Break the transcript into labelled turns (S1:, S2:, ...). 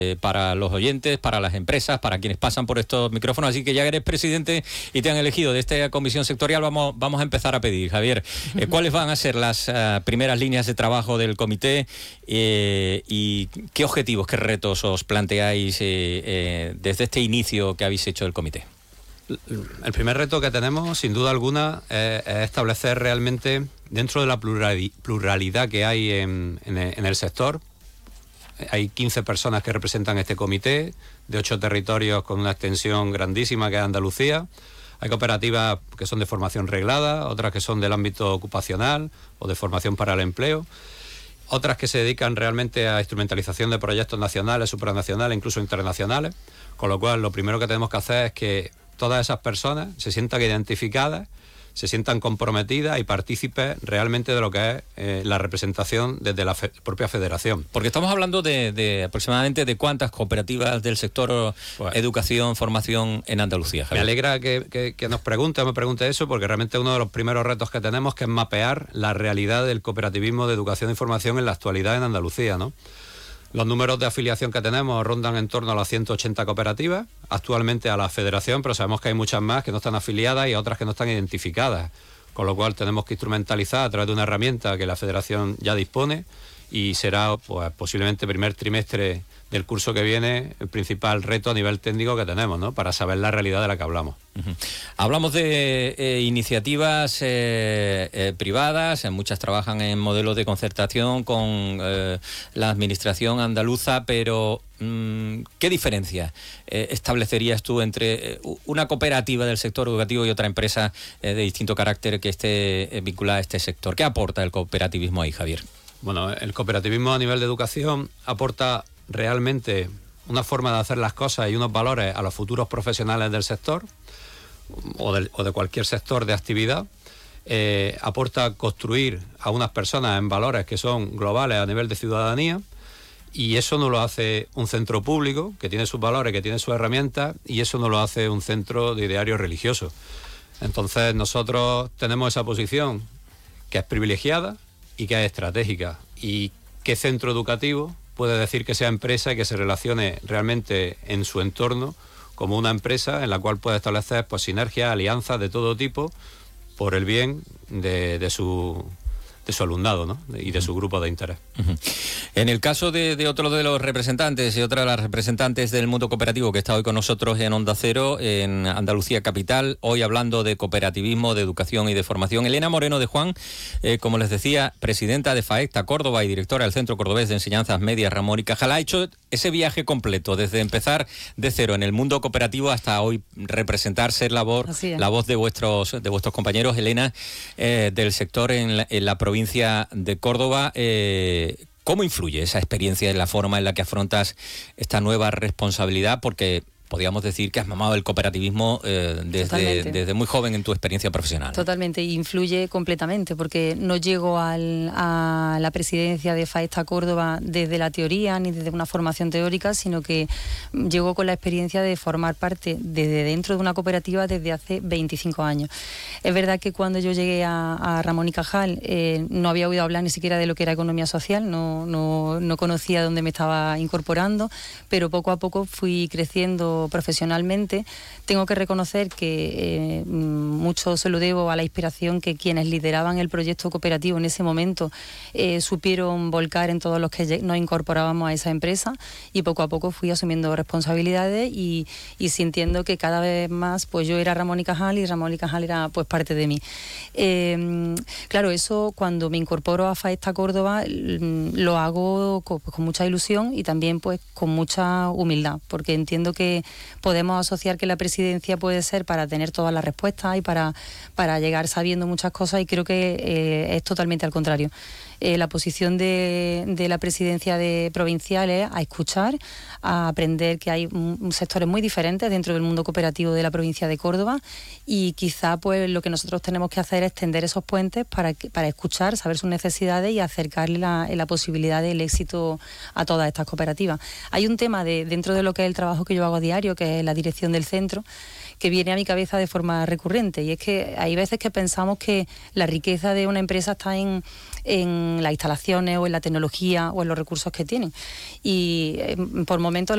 S1: para los oyentes, para las empresas, para quienes pasan por estos micrófonos. Así que ya eres presidente y te han elegido de esta comisión sectorial, vamos a empezar a pedir, Javier, ¿cuáles van a ser las primeras líneas de trabajo del comité y qué objetivos, qué retos os planteáis desde este inicio que habéis hecho del comité?
S2: El primer reto que tenemos, sin duda alguna, es establecer realmente, dentro de la pluralidad que hay en el sector. Hay 15 personas que representan este comité, de 8 territorios con una extensión grandísima que es Andalucía. Hay cooperativas que son de formación reglada, otras que son del ámbito ocupacional o de formación para el empleo, otras que se dedican realmente a instrumentalización de proyectos nacionales, supranacionales, incluso internacionales, con lo cual lo primero que tenemos que hacer es que todas esas personas se sientan identificadas, se sientan comprometidas y partícipes realmente de lo que es la representación desde la propia federación.
S1: Porque estamos hablando de aproximadamente de cuántas cooperativas del sector educación, formación en Andalucía, Javier.
S2: Me alegra que me pregunte eso, porque realmente uno de los primeros retos que tenemos que es mapear la realidad del cooperativismo de educación y formación en la actualidad en Andalucía, ¿no? Los números de afiliación que tenemos rondan en torno a las 180 cooperativas, actualmente a la federación, pero sabemos que hay muchas más que no están afiliadas y otras que no están identificadas, con lo cual tenemos que instrumentalizar a través de una herramienta que la federación ya dispone y será pues posiblemente primer trimestre del curso que viene el principal reto a nivel técnico que tenemos, ¿no?, para saber la realidad de la que hablamos.
S1: Hablamos de iniciativas privadas, muchas trabajan en modelos de concertación con la administración andaluza, pero ¿qué diferencia establecerías tú entre una cooperativa del sector educativo y otra empresa de distinto carácter que esté vinculada a este sector? ¿Qué aporta el cooperativismo ahí, Javier?
S2: Bueno, el cooperativismo a nivel de educación aporta realmente una forma de hacer las cosas y unos valores a los futuros profesionales del sector o de cualquier sector de actividad. Aporta construir a unas personas en valores que son globales a nivel de ciudadanía, y eso no lo hace un centro público que tiene sus valores, que tiene sus herramientas, y eso no lo hace un centro de ideario religioso. Entonces nosotros tenemos esa posición que es privilegiada y que es estratégica. ¿Y qué centro educativo puede decir que sea empresa y que se relacione realmente en su entorno como una empresa en la cual puede establecer pues sinergias, alianzas de todo tipo por el bien de su alumnado, ¿no?, y de su grupo de interés?
S1: En el caso de otro de los representantes y otra de las representantes del mundo cooperativo que está hoy con nosotros en Onda Cero, en Andalucía Capital, hoy hablando de cooperativismo, de educación y de formación, Elena Moreno de Juan, como les decía, presidenta de FAECTA Córdoba y directora del Centro Cordobés de Enseñanzas Medias Ramón y Cajal, ha hecho ese viaje completo, desde empezar de cero en el mundo cooperativo hasta hoy representar, ser la voz de vuestros compañeros, Elena, del sector en la provincia de Córdoba. ¿Cómo influye esa experiencia en la forma en la que afrontas esta nueva responsabilidad? Porque podríamos decir que has mamado el cooperativismo desde muy joven en tu experiencia profesional.
S3: Totalmente, influye completamente, porque no llego a la presidencia de FAECTA Córdoba desde la teoría ni desde una formación teórica, sino que llego con la experiencia de formar parte desde dentro de una cooperativa desde hace 25 años. Es verdad que cuando yo llegué a Ramón y Cajal no había oído hablar ni siquiera de lo que era economía social, no conocía dónde me estaba incorporando, pero poco a poco fui creciendo profesionalmente. Tengo que reconocer que mucho se lo debo a la inspiración que quienes lideraban el proyecto cooperativo en ese momento supieron volcar en todos los que nos incorporábamos a esa empresa, y poco a poco fui asumiendo responsabilidades y sintiendo que cada vez más pues yo era Ramón y Cajal y Ramón y Cajal era pues parte de mí. Claro, eso cuando me incorporo a FAECTA Córdoba lo hago con mucha ilusión y también pues con mucha humildad, porque entiendo que podemos asociar que la presidencia puede ser para tener todas las respuestas y para llegar sabiendo muchas cosas, y creo que es totalmente al contrario. La posición de la presidencia de provincial es a escuchar, a aprender que hay sectores muy diferentes dentro del mundo cooperativo de la provincia de Córdoba, y quizá pues lo que nosotros tenemos que hacer es tender esos puentes para escuchar, saber sus necesidades y acercarle la posibilidad del éxito a todas estas cooperativas. Hay un tema dentro de lo que es el trabajo que yo hago a diario, que es la dirección del centro, que viene a mi cabeza de forma recurrente, y es que hay veces que pensamos que la riqueza de una empresa está en las instalaciones o en la tecnología o en los recursos que tienen, y por momentos